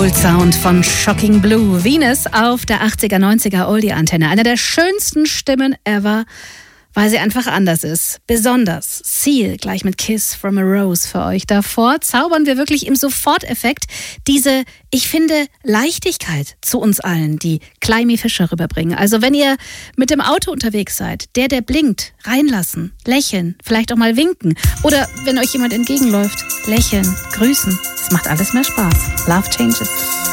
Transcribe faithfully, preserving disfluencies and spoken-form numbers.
Gold Sound von Shocking Blue. Venus auf der achtziger, neunziger Oldie-Antenne. Eine der schönsten Stimmen ever, weil sie einfach anders ist. Besonders. Seal, gleich mit Kiss from a Rose für euch. Davor zaubern wir wirklich im Soforteffekt diese, ich finde, Leichtigkeit zu uns allen, die Climie Fischer rüberbringen. Also wenn ihr mit dem Auto unterwegs seid, der, der blinkt, reinlassen, lächeln, vielleicht auch mal winken. Oder wenn euch jemand entgegenläuft, lächeln, grüßen. Es macht alles mehr Spaß. Love changes.